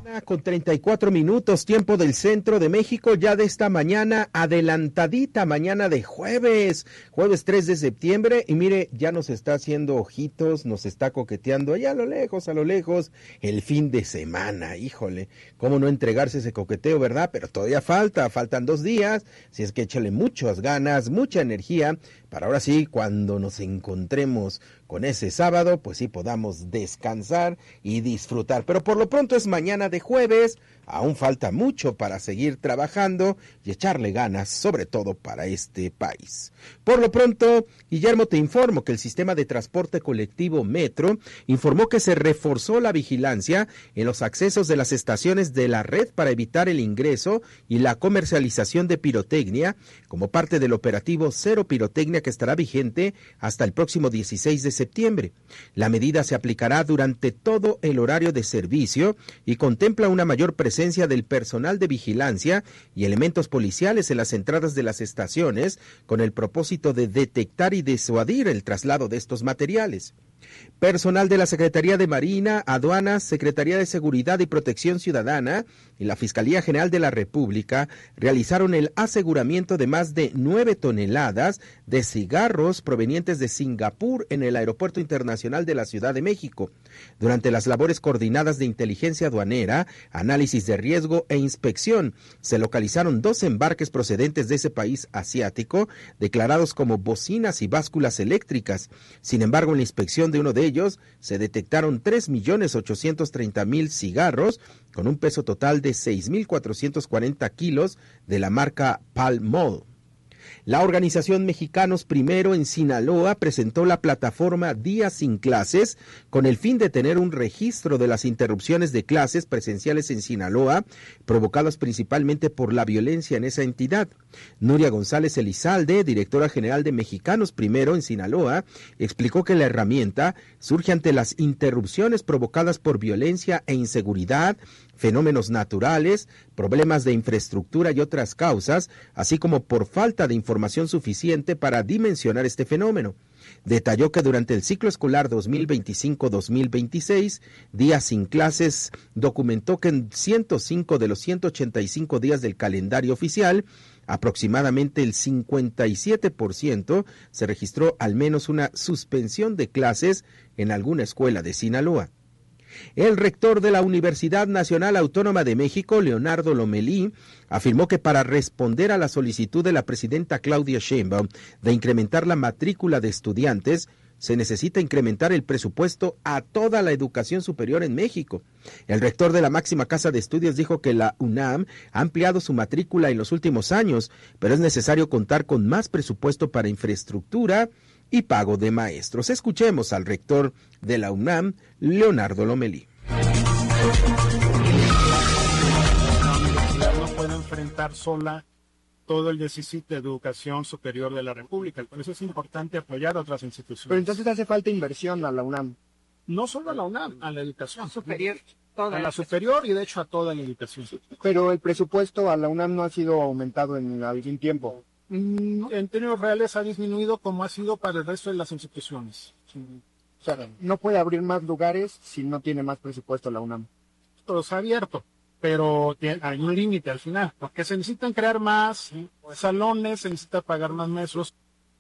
Con 34 minutos, tiempo del centro de México, ya de esta mañana, adelantadita, mañana de jueves 3 de septiembre, y mire, ya nos está haciendo ojitos, nos está coqueteando allá a lo lejos, el fin de semana, híjole, cómo no entregarse ese coqueteo, ¿verdad? Pero todavía faltan 2 días, si es que échale muchas ganas, mucha energía, para ahora sí, cuando nos encontremos con ese sábado, pues sí podamos descansar y disfrutar. Pero por lo pronto es mañana de jueves, aún falta mucho para seguir trabajando y echarle ganas, sobre todo para este país. Por lo pronto, Guillermo, te informo que el sistema de transporte colectivo Metro informó que se reforzó la vigilancia en los accesos de las estaciones de la red para evitar el ingreso y la comercialización de pirotecnia como parte del operativo Cero Pirotecnia que estará vigente hasta el próximo 16 de septiembre. La medida se aplicará durante todo el horario de servicio y contempla una mayor presencia del personal de vigilancia y elementos policiales en las entradas de las estaciones con el propósito de detectar y disuadir el traslado de estos materiales. Personal de la Secretaría de Marina, Aduanas, Secretaría de Seguridad y Protección Ciudadana y la Fiscalía General de la República realizaron el aseguramiento de más de 9 toneladas de cigarros provenientes de Singapur en el Aeropuerto Internacional de la Ciudad de México. Durante las labores coordinadas de inteligencia aduanera, análisis de riesgo e inspección, se localizaron 2 embarques procedentes de ese país asiático, declarados como bocinas y básculas eléctricas. Sin embargo, en la inspección de uno de ellos se detectaron 3.830.000 cigarros con un peso total de 6.440 kilos de la marca Pall Mall. La organización Mexicanos Primero en Sinaloa presentó la plataforma Días sin Clases con el fin de tener un registro de las interrupciones de clases presenciales en Sinaloa, provocadas principalmente por la violencia en esa entidad. Nuria González Elizalde, directora general de Mexicanos Primero en Sinaloa, explicó que la herramienta surge ante las interrupciones provocadas por violencia e inseguridad, fenómenos naturales, problemas de infraestructura y otras causas, así como por falta de información suficiente para dimensionar este fenómeno. Detalló que durante el ciclo escolar 2025-2026, Días sin Clases documentó que en 105 de los 185 días del calendario oficial, aproximadamente el 57% se registró al menos una suspensión de clases en alguna escuela de Sinaloa. El rector de la Universidad Nacional Autónoma de México, Leonardo Lomelí, afirmó que para responder a la solicitud de la presidenta Claudia Sheinbaum de incrementar la matrícula de estudiantes, se necesita incrementar el presupuesto a toda la educación superior en México. El rector de la máxima casa de estudios dijo que la UNAM ha ampliado su matrícula en los últimos años, pero es necesario contar con más presupuesto para infraestructura y pago de maestros. Escuchemos al rector de la UNAM, Leonardo Lomelí. La universidad no puede enfrentar sola todo el déficit de educación superior de la República. Por eso es importante apoyar a otras instituciones. Pero entonces hace falta inversión a la UNAM. No solo a la UNAM, a la educación superior. A la superior y de hecho a toda la educación. Pero el presupuesto a la UNAM no ha sido aumentado en algún tiempo. En términos reales ha disminuido como ha sido para el resto de las instituciones. O sea, no puede abrir más lugares si no tiene más presupuesto la UNAM. Todo está abierto, pero hay un límite al final, porque se necesitan crear más salones, se necesita pagar más maestros.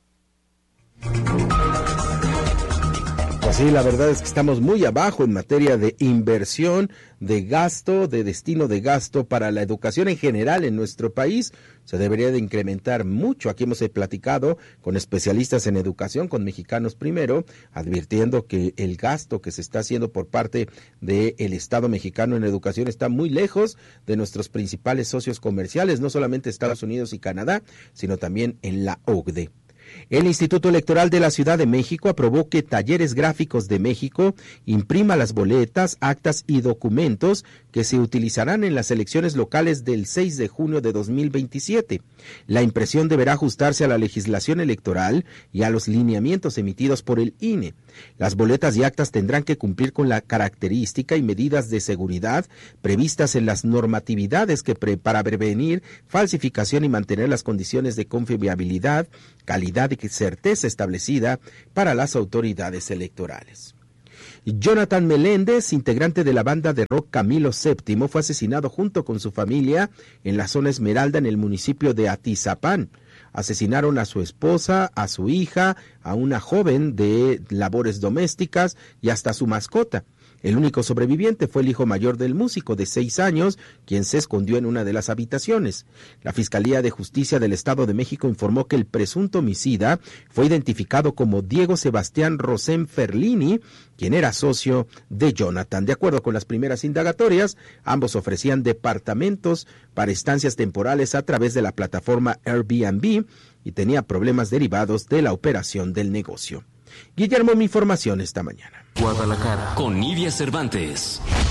Pues sí, la verdad es que estamos muy abajo en materia de inversión, de gasto, de destino de gasto para la educación en general en nuestro país. Se debería de incrementar mucho. Aquí hemos platicado con especialistas en educación, con Mexicanos Primero, advirtiendo que el gasto que se está haciendo por parte del Estado mexicano en educación está muy lejos de nuestros principales socios comerciales, no solamente Estados Unidos y Canadá, sino también en la OCDE. El Instituto Electoral de la Ciudad de México aprobó que Talleres Gráficos de México imprima las boletas, actas y documentos que se utilizarán en las elecciones locales del 6 de junio de 2027. La impresión deberá ajustarse a la legislación electoral y a los lineamientos emitidos por el INE. Las boletas y actas tendrán que cumplir con la característica y medidas de seguridad previstas en las normatividades para prevenir falsificación y mantener las condiciones de confiabilidad, calidad y certeza establecida para las autoridades electorales. Jonathan Meléndez, integrante de la banda de rock Camilo VII, fue asesinado junto con su familia en la zona Esmeralda, en el municipio de Atizapán. Asesinaron a su esposa, a su hija, a una joven de labores domésticas y hasta a su mascota. El único sobreviviente fue el hijo mayor del músico, de 6 años, quien se escondió en una de las habitaciones. La Fiscalía de Justicia del Estado de México informó que el presunto homicida fue identificado como Diego Sebastián Rosén Ferlini, quien era socio de Jonathan. De acuerdo con las primeras indagatorias, ambos ofrecían departamentos para estancias temporales a través de la plataforma Airbnb y tenía problemas derivados de la operación del negocio. Guillermo, mi información esta mañana. Guadalajara, con Nidia Cervantes.